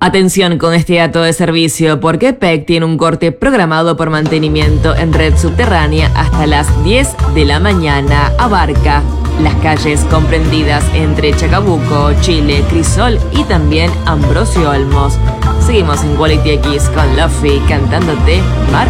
Atención con este dato de servicio, porque PEC tiene un corte programado por mantenimiento en red subterránea hasta las 10 de la mañana. Abarca las calles comprendidas entre Chacabuco, Chile, Crisol y también Ambrosio Olmos. Seguimos en Quality X con Luffy cantándote Mar